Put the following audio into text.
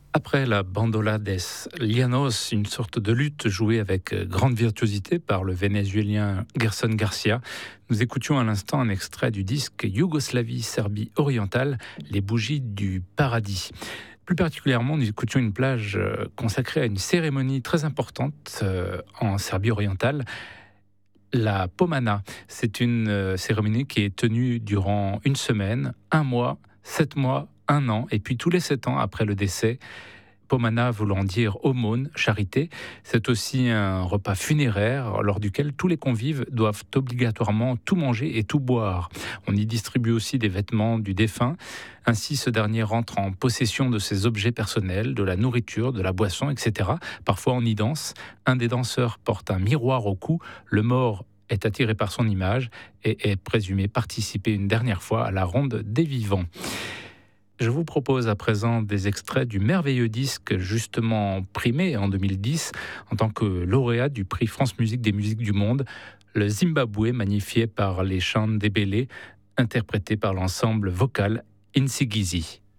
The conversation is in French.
Après la bandola des Llanos, une sorte de lutte jouée avec grande virtuosité par le Vénézuélien Gerson Garcia, nous écoutions à l'instant un extrait du disque Yougoslavie-Serbie orientale, Les bougies du paradis. Plus particulièrement, nous écoutions une plage consacrée à une cérémonie très importante en Serbie orientale, la Pomana. C'est une cérémonie qui est tenue durant une semaine, un mois, 7 mois, un an, et puis tous les 7 ans après le décès. Pomana voulant dire aumône, charité, c'est aussi un repas funéraire lors duquel tous les convives doivent obligatoirement tout manger et tout boire. On y distribue aussi des vêtements du défunt. Ainsi, ce dernier rentre en possession de ses objets personnels, de la nourriture, de la boisson, etc. Parfois, on y danse. Un des danseurs porte un miroir au cou. Le mort est attiré par son image et est présumé participer une dernière fois à la ronde des vivants. Je vous propose à présent des extraits du merveilleux disque justement primé en 2010 en tant que lauréat du prix France Musique des musiques du monde, le Zimbabwe magnifié par les chants d'Ebele, interprété par l'ensemble vocal Insigizi.